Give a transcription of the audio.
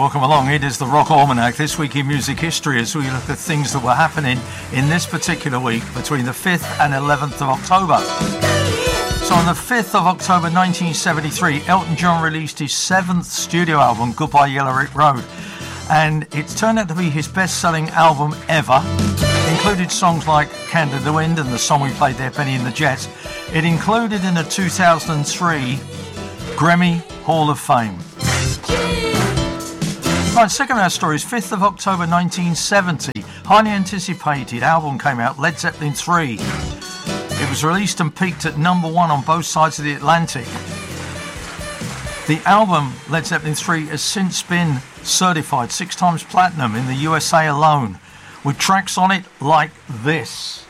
welcome along. It is the Rock Almanac, this week in music history, as we look at things that were happening in this particular week between the 5th and 11th of October. So on the 5th of October 1973, Elton John released his 7th studio album, Goodbye Yellow Brick Road, and it turned out to be his best-selling album ever. It included songs like Candle in the Wind and the song we played there, Benny and the Jets. It included in the 2003 Grammy Hall of Fame. Right, second of our story is 5th of October 1970. Highly anticipated album came out, Led Zeppelin 3. It was released and peaked at number 1 on both sides of the Atlantic. The album, Led Zeppelin 3, has since been certified 6 times platinum in the USA alone, with tracks on it like this.